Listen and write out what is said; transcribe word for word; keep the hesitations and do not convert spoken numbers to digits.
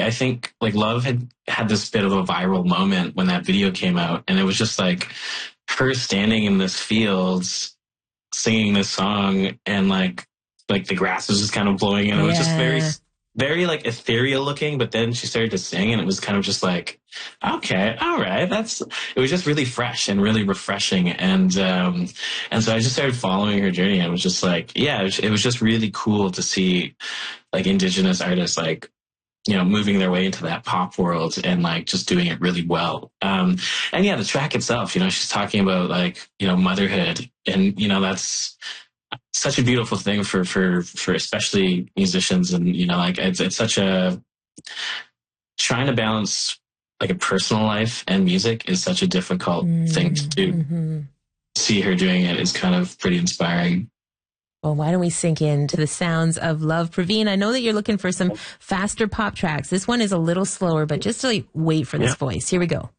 I think like Love had had this bit of a viral moment when that video came out, and it was just like her standing in this fields singing this song, and like like the grass was just kind of blowing, and it was just very Yeah. very like ethereal looking. But then she started to sing, and it was kind of just like, okay, all right, that's it was just really fresh and really refreshing, and um and so I just started following her journey. And it was just like, yeah, it was, it was just really cool to see like Indigenous artists like, you know, moving their way into that pop world and like just doing it really well. Um, and yeah, the track itself, you know, she's talking about like, you know, motherhood, and, you know, that's such a beautiful thing for, for, for especially musicians. And, you know, like it's, it's such a, trying to balance like a personal life and music is such a difficult mm-hmm. thing to do. Mm-hmm. See her doing it is kind of pretty inspiring. Well, why don't we sink into the sounds of Love? Praveen, I know that you're looking for some faster pop tracks. This one is a little slower, but just to like, wait for this yeah. voice. Here we go.